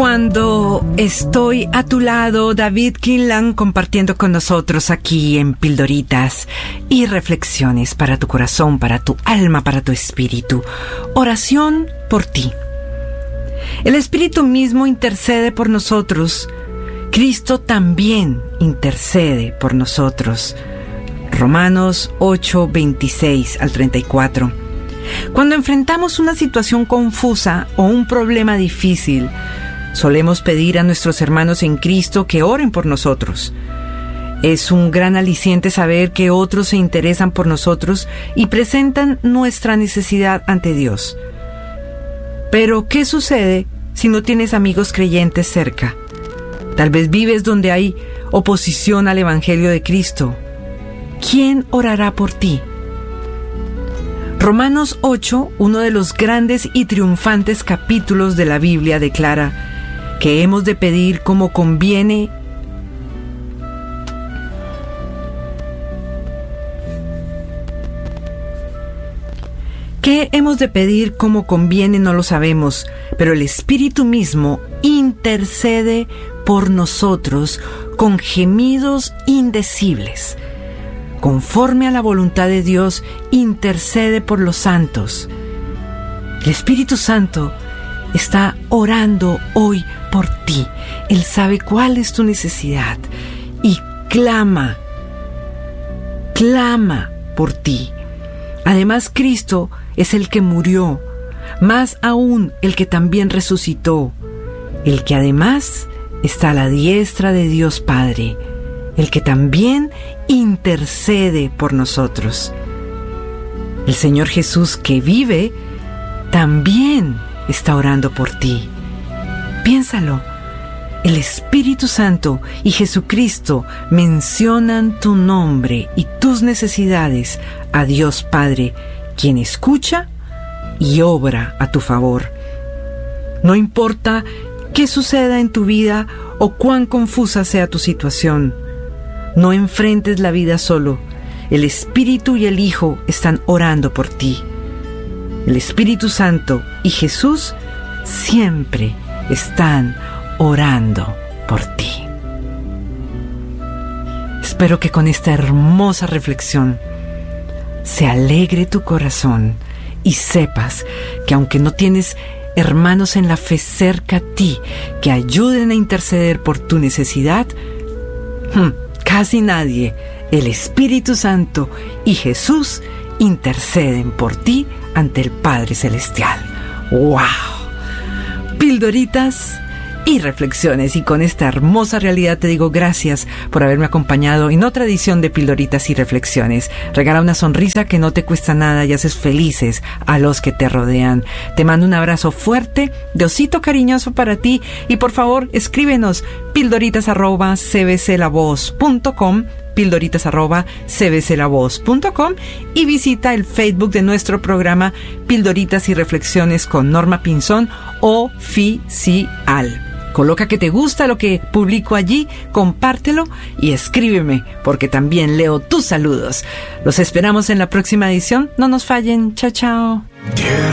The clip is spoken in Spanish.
Cuando estoy a tu lado, David Kinlan compartiendo con nosotros aquí en Pildoritas y reflexiones para tu corazón, para tu alma, para tu espíritu. Oración por ti. El Espíritu mismo intercede por nosotros. Cristo también intercede por nosotros. Romanos 8, 26 al 34. Cuando enfrentamos una situación confusa o un problema difícil, solemos pedir a nuestros hermanos en Cristo que oren por nosotros. Es un gran aliciente saber que otros se interesan por nosotros y presentan nuestra necesidad ante Dios. Pero, ¿qué sucede si no tienes amigos creyentes cerca? Tal vez vives donde hay oposición al Evangelio de Cristo. ¿Quién orará por ti? Romanos 8, uno de los grandes y triunfantes capítulos de la Biblia, declara que hemos de pedir como conviene no lo sabemos, pero el Espíritu mismo intercede por nosotros con gemidos indecibles. Conforme a la voluntad de Dios, intercede por los santos. El Espíritu Santo está orando hoy por ti. Él sabe cuál es tu necesidad y clama por ti. Además, Cristo es el que murió, más aún el que también resucitó, el que además está a la diestra de Dios Padre, el que también intercede por nosotros. El Señor Jesús, que vive, también está orando por ti. Piénsalo. El Espíritu Santo y Jesucristo mencionan tu nombre y tus necesidades a Dios Padre, quien escucha y obra a tu favor. No importa qué suceda en tu vida o cuán confusa sea tu situación, no enfrentes la vida solo. El Espíritu y el Hijo están orando por ti. El Espíritu Santo y Jesús siempre están orando por ti. Espero que con esta hermosa reflexión se alegre tu corazón y sepas que aunque no tienes hermanos en la fe cerca a ti que ayuden a interceder por tu necesidad, casi nadie, el Espíritu Santo y Jesús interceden por ti ante el Padre Celestial. ¡Wow! Pildoritas y reflexiones, y con esta hermosa realidad te digo gracias por haberme acompañado en otra edición de Pildoritas y reflexiones. Regala una sonrisa que no te cuesta nada y haces felices a los que te rodean. Te mando un abrazo fuerte de osito cariñoso para ti, y por favor escríbenos pildoritas@cbclavoz.com, pildoritas@cbclavoz.com, y visita el Facebook de nuestro programa Pildoritas y Reflexiones con Norma Pinzón oficial. Coloca que te gusta lo que publico allí, compártelo y escríbeme, porque también leo tus saludos. Los esperamos en la próxima edición. No nos fallen. Chao, chao.